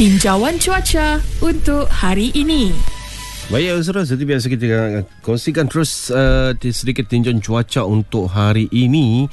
Tinjauan cuaca untuk hari ini. Baik, saudara, seperti biasa kita kongsikan terus sedikit tinjauan cuaca untuk hari ini,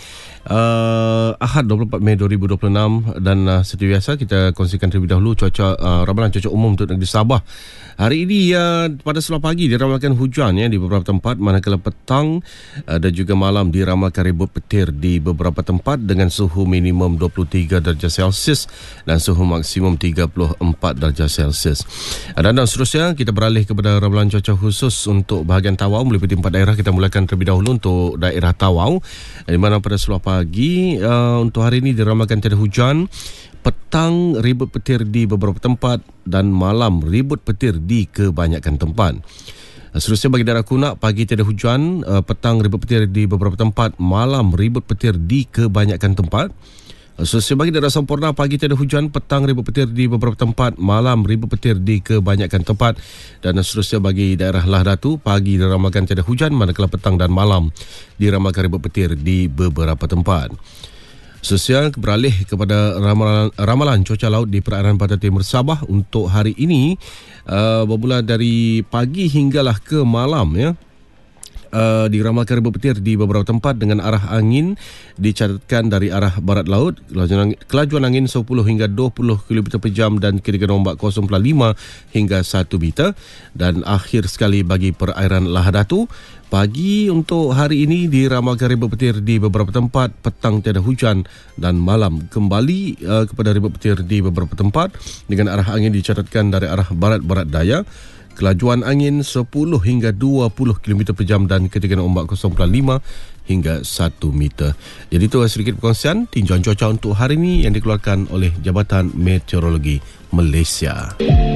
Ahad 24 Mei 2026, dan seperti biasa kita kongsikan terlebih dahulu cuaca ramalan cuaca umum untuk negeri Sabah. Hari ini pada sebelah pagi diramalkan hujan di beberapa tempat, manakala petang dan juga malam diramalkan ribut petir di beberapa tempat dengan suhu minimum 23 darjah Celsius dan suhu maksimum 34 darjah Celsius. Dan seterusnya kita beralih kepada ramalan cuaca khusus untuk bahagian Tawau meliputi 4 daerah. Kita mulakan terlebih dahulu untuk daerah Tawau, di mana pada sebelah pagi untuk hari ini diramalkan tiada hujan. Petang ribut petir di beberapa tempat dan malam ribut petir di kebanyakan tempat. Seterusnya bagi daerah Kunak, pagi tiada hujan, petang ribut petir di beberapa tempat, malam ribut petir di kebanyakan tempat. Seterusnya bagi daerah Semporna, pagi tiada hujan, petang ribut petir di beberapa tempat, malam ribut petir di kebanyakan tempat. Dan seterusnya bagi daerah Lahdatu, pagi diramalkan tiada hujan, manakala petang dan malam diramalkan ribut petir di beberapa tempat. Seterusnya beralih kepada ramalan cuaca laut di perairan pantai timur Sabah untuk hari ini, bermula dari pagi hinggalah ke malam diramalkan ribut petir di beberapa tempat dengan arah angin dicatatkan dari arah barat laut, kelajuan angin 10 hingga 20 km per jam dan kira-kira ombak 0.5 hingga 1 meter. Dan akhir sekali bagi perairan Lahdatu, pagi untuk hari ini diramalkan ribut petir di beberapa tempat, petang tiada hujan dan malam kembali kepada ribut petir di beberapa tempat dengan arah angin dicatatkan dari arah barat-barat daya, kelajuan angin 10 hingga 20 km per jam dan ketinggian ombak 0.5 hingga 1 meter. Jadi itu sedikit perkongsian tinjauan cuaca untuk hari ini yang dikeluarkan oleh Jabatan Meteorologi Malaysia.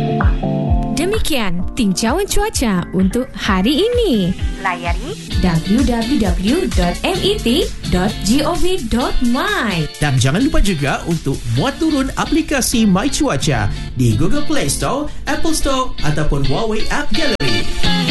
Demikian tinjauan cuaca untuk hari ini. Layari www.met.gov.my dan jangan lupa juga untuk muat turun aplikasi My Cuaca di Google Play Store, Apple Store ataupun Huawei App Gallery.